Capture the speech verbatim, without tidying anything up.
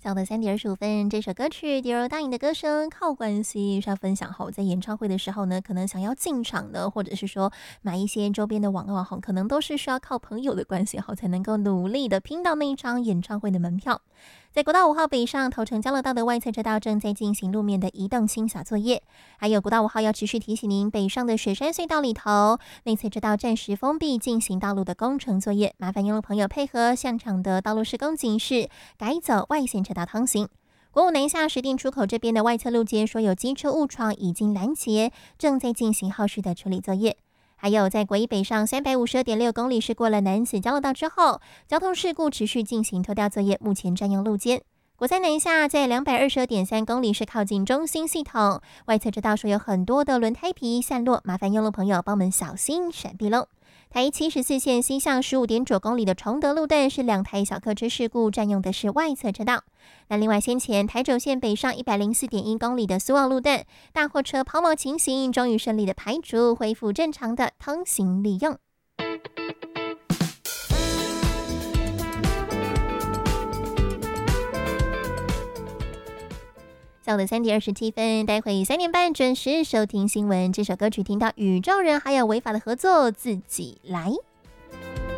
早的三点二十五分，这首歌曲《迪柔大影的歌声靠关系》是要分享后，在演唱会的时候呢，可能想要进场的，或者是说买一些周边的网络，可能都是需要靠朋友的关系后，才能够努力的拼到那一张演唱会的门票。在国道五号北上头城交流道的外侧车道正在进行路面的移动清扫作业，还有国道五号要持续提醒您，北上的雪山隧道里头内侧车道暂时封闭，进行道路的工程作业，麻烦用路朋友配合现场的道路施工警示，改走外线车道通行。国五南下石碇出口这边的外侧路肩说有机车误闯，已经拦截，正在进行后续的处理作业。还有在国一北上三百五十二点六公里是过了南子交流道之后，交通事故持续进行拖吊作业，目前占用路肩。国三南下在两百二十二点三公里是靠近中心系统，外侧车道说有很多的轮胎皮散落，麻烦用路朋友帮我们小心闪避喽。台七十四线西向十五点九公里的崇德路段是两台小客车事故，占用的是外侧车道。那另外先前台九线北上一百零四点一公里的苏澳路段，大货车抛锚情形终于顺利的排除，恢复正常的通行利用。下午的三点二十七分，待会三点半准时收听新闻。这首歌曲听到宇宙人还有违法的合作，自己来。